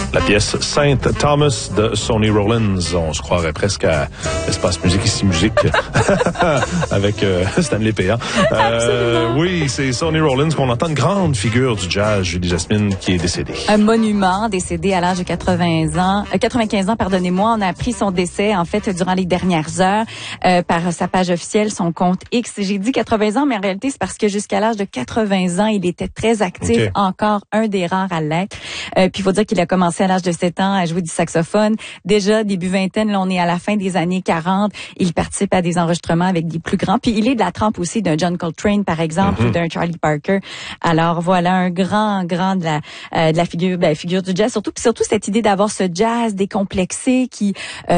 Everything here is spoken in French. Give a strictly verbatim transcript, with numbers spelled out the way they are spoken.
La pièce Saint Thomas de Sonny Rollins. On se croirait presque à Espace Musique ici Musique avec euh, Stanley Péan. Euh, oui, c'est Sonny Rollins qu'on entend, une grande figure du jazz, Julie Jasmine, qui est décédée. Un monument, décédé à l'âge de quatre-vingts ans, euh, quatre-vingt-quinze ans, pardonnez-moi. On a appris son décès, en fait, durant les dernières heures, euh, par sa page officielle, son compte X. J'ai dit quatre-vingts ans, mais en réalité, c'est parce que jusqu'à l'âge de quatre-vingts ans, il était très actif, okay. Encore un des rares à l'être. Euh, puis il faut dire qu'il a commencé à l'âge de sept ans à jouer du saxophone. Déjà, début vingtaine, là, on est à la fin des années quarante. Il participe à des enregistrements avec des plus grands. Puis il est de la trempe aussi d'un John Coltrane, par exemple, mm-hmm. ou d'un Charlie Parker. Alors voilà, un grand, grand de la, euh, de la figure, ben, figure du jazz. Surtout, puis surtout cette idée d'avoir ce jazz décomplexé qui... Euh,